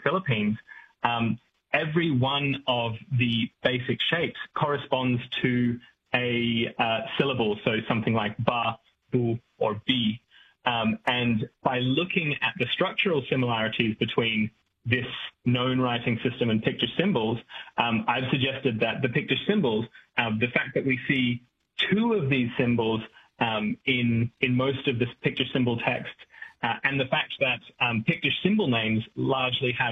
Philippines, every one of the basic shapes corresponds to a syllable, so something like ba, bu, or bi. And by looking at the structural similarities between this known writing system and picture symbols, I've suggested that the picture symbols, the fact that we see two of these symbols in most of this picture symbol text, and the fact that picture symbol names largely have